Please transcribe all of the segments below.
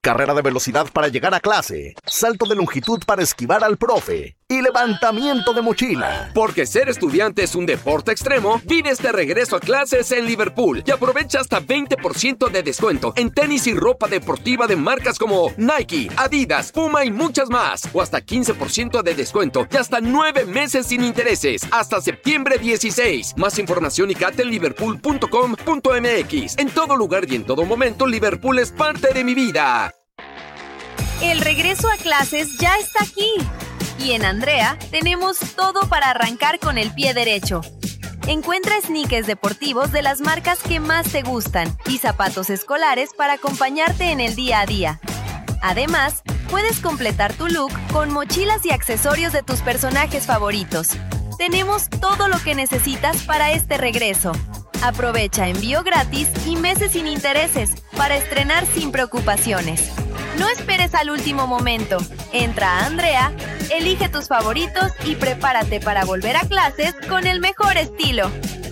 carrera de velocidad para llegar a clase, salto de longitud para esquivar al profe y levantamiento de mochila. Porque ser estudiante es un deporte extremo, vive este regreso a clases en Liverpool y aprovecha hasta 20% de descuento en tenis y ropa deportiva de marcas como Nike, Adidas, Puma y muchas más. O hasta 15% de descuento y hasta 9 meses sin intereses, hasta septiembre 16. Más información y cate en liverpool.com.mx. En todo lugar y en todo momento, Liverpool es parte de mi vida. El regreso a clases ya está aquí. Y en Andrea tenemos todo para arrancar con el pie derecho. Encuentra sneakers deportivos de las marcas que más te gustan y zapatos escolares para acompañarte en el día a día. Además, puedes completar tu look con mochilas y accesorios de tus personajes favoritos. Tenemos todo lo que necesitas para este regreso. Aprovecha envío gratis y meses sin intereses para estrenar sin preocupaciones. No esperes al último momento. Entra a Andrea, elige tus favoritos y prepárate para volver a clases con el mejor estilo.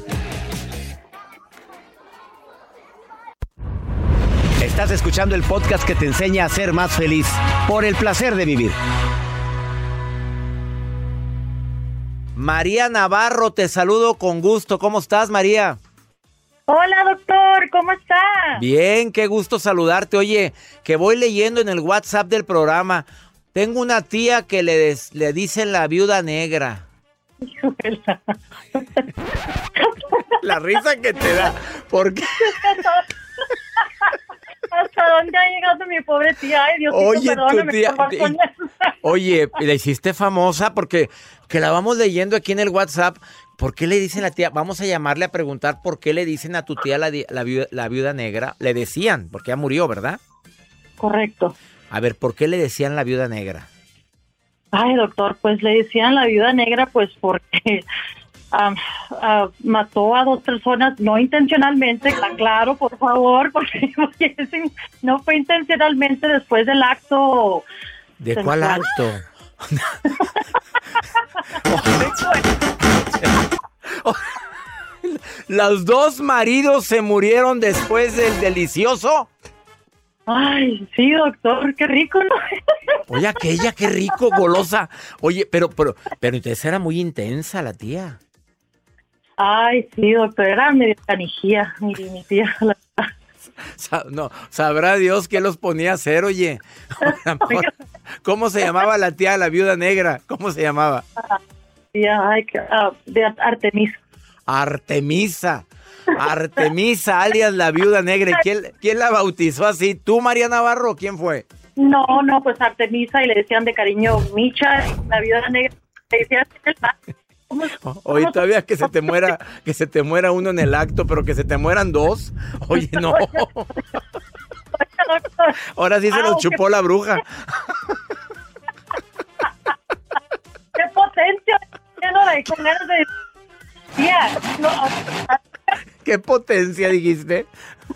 Estás escuchando el podcast que te enseña a ser más feliz por el placer de vivir. María Navarro, te saludo con gusto. ¿Cómo estás, María? Hola, doctor, ¿cómo está? Bien, qué gusto saludarte. Oye, que voy leyendo en el WhatsApp del programa. Tengo una tía que le dicen la viuda negra. La risa que te da. ¿Por qué? ¿Hasta dónde ha llegado mi pobre tía? Ay, Diosito, Oye, perdóname, tu tía, por favor, con eso. Oye, la hiciste famosa porque que la vamos leyendo aquí en el WhatsApp. ¿Por qué le dicen la tía? Vamos a llamarle a preguntar por qué le dicen a tu tía la viuda negra. Le decían, porque ya murió, ¿verdad? Correcto. A ver, ¿por qué le decían la viuda negra? Ay, doctor, pues le decían la viuda negra pues porque mató a 2 personas, no intencionalmente, claro, por favor, porque no fue intencionalmente después del acto. ¿De cuál acto? ¿Los 2 maridos se murieron después del delicioso? Ay, sí, doctor, qué rico, ¿no? Oye, aquella, qué rico, golosa. Oye, pero entonces era muy intensa la tía. Ay, sí, doctor, era medio canijía, mi tía, la verdad. No, sabrá Dios qué los ponía a hacer, oye. ¿Cómo se llamaba la tía, la viuda negra? ¿Cómo se llamaba? De Artemisa. Artemisa, alias la viuda negra. ¿Y quién la bautizó así? ¿Tú, María Navarro, o quién fue? No, pues Artemisa, y le decían de cariño Micha, la viuda negra. Le decían Oye, todavía que se te muera uno en el acto, pero que se te mueran 2. Oye, no. Ahora sí se los chupó la bruja. ¡Qué potencia! Con ganas de... Yeah, no. ¿Qué potencia dijiste?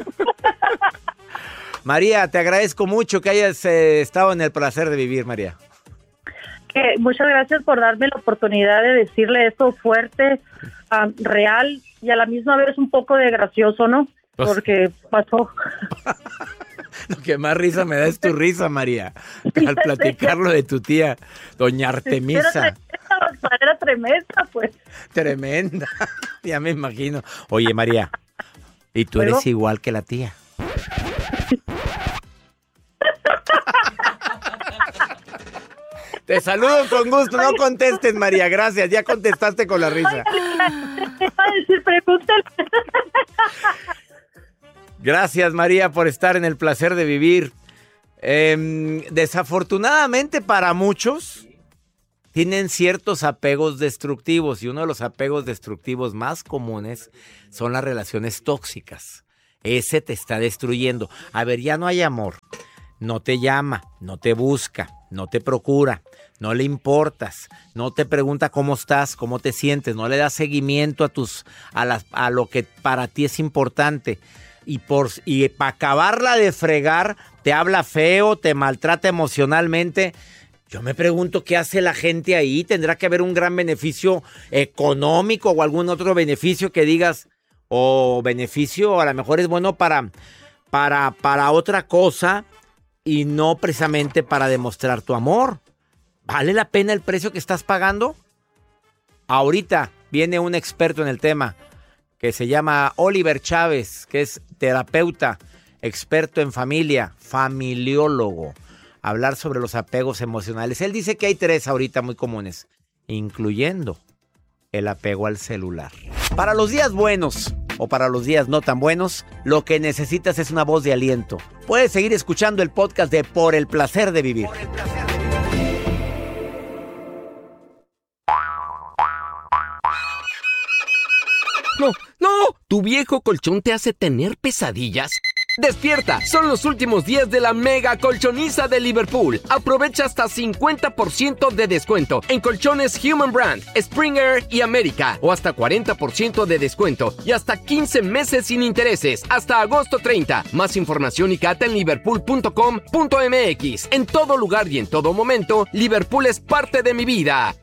María, te agradezco mucho que hayas estado en el placer de vivir, María. Muchas gracias por darme la oportunidad de decirle esto fuerte, real y a la misma vez un poco de gracioso, ¿no? Porque pasó. Lo que más risa me da es tu risa, María, al platicarlo de tu tía, doña Artemisa. Era tremenda, pues. Tremenda, ya me imagino. Oye, María, ¿y tú eres igual que la tía? Te saludo con gusto, no contestes, María, gracias, ya contestaste con la risa. Gracias, María, por estar en el placer de vivir. Desafortunadamente para muchos tienen ciertos apegos destructivos y uno de los apegos destructivos más comunes son las relaciones tóxicas. Ese te está destruyendo. A ver, ya no hay amor. No te llama, no te busca, no te procura, no le importas, no te pregunta cómo estás, cómo te sientes, no le das seguimiento a lo que para ti es importante. Y para acabarla de fregar, te habla feo, te maltrata emocionalmente. Yo me pregunto qué hace la gente ahí. ¿Tendrá que haber un gran beneficio económico o algún otro beneficio que digas? O beneficio a lo mejor es bueno para otra cosa. y no precisamente para demostrar tu amor. ¿Vale la pena el precio que estás pagando? Ahorita viene un experto en el tema que se llama Oliver Chávez, que es terapeuta, experto en familia, familiólogo, a hablar sobre los apegos emocionales. Él dice que hay 3 ahorita muy comunes, incluyendo el apego al celular. Para los días buenos o para los días no tan buenos, lo que necesitas es una voz de aliento. Puedes seguir escuchando el podcast de Por el Placer de Vivir. ¡No! ¿Tu viejo colchón te hace tener pesadillas? ¡Despierta! Son los últimos días de la mega colchoniza de Liverpool. Aprovecha hasta 50% de descuento en colchones Human Brand, Springer y América. O hasta 40% de descuento y hasta 15 meses sin intereses. Hasta agosto 30. Más información y cata en liverpool.com.mx. En todo lugar y en todo momento, Liverpool es parte de mi vida.